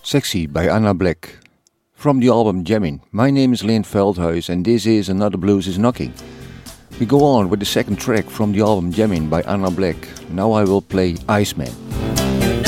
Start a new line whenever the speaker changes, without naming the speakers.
Sexy by Anna Black. From the album Jamming. My name is Lynn Veldhuis and this is Another Blues is Knocking. We go on with the second track from the album Jamming by Anna Black. Now I will play Iceman.